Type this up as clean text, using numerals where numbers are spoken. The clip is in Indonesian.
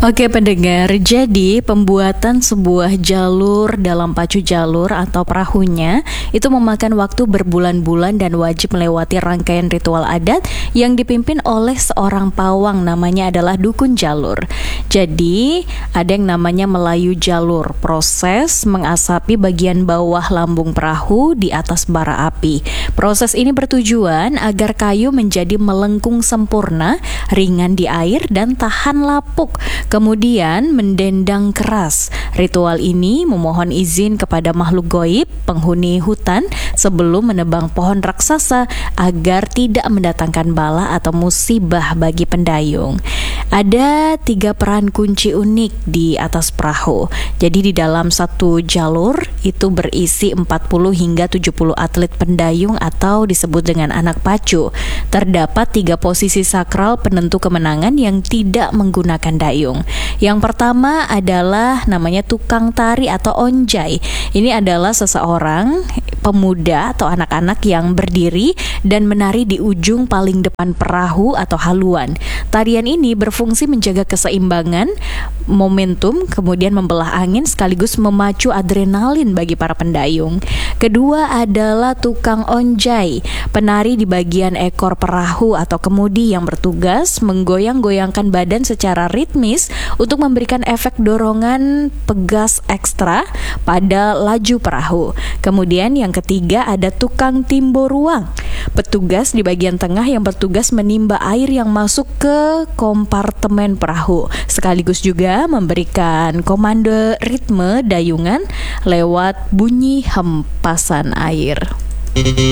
Oke pendengar, jadi pembuatan sebuah jalur dalam pacu jalur atau perahunya itu memakan waktu berbulan-bulan dan wajib melewati rangkaian ritual adat yang dipimpin oleh seorang pawang, namanya adalah dukun jalur. Jadi ada yang namanya melayu jalur, proses mengasapi bagian bawah lambung perahu di atas bara api. Proses ini bertujuan agar kayu menjadi melengkung sempurna, ringan di air dan tahan lapuk. Kemudian mendendang keras. Ritual ini memohon izin kepada makhluk goib, penghuni hutan, sebelum menebang pohon raksasa agar tidak mendatangkan bala atau musibah bagi pendayung. Ada 3 peran kunci unik di atas perahu. Jadi di dalam satu jalur itu berisi 40 hingga 70 atlet pendayung atau disebut dengan anak pacu. Terdapat 3 posisi sakral penentu kemenangan yang tidak menggunakan dayung. Yang pertama adalah namanya tukang tari atau onjai. Ini adalah seseorang pemuda atau anak-anak yang berdiri dan menari di ujung paling depan perahu atau haluan. Tarian ini berfungsi menjaga keseimbangan, momentum, kemudian membelah angin sekaligus memacu adrenalin bagi para pendayung. Kedua adalah tukang onjai, penari di bagian ekor perahu atau kemudi yang bertugas menggoyang-goyangkan badan secara ritmis untuk memberikan efek dorongan pegas ekstra pada laju perahu. Kemudian yang ketiga ada tukang timbo ruang, petugas di bagian tengah yang bertugas menimba air yang masuk ke kompartemen perahu, sekaligus juga memberikan komando ritme dayungan lewat bunyi hempasan air.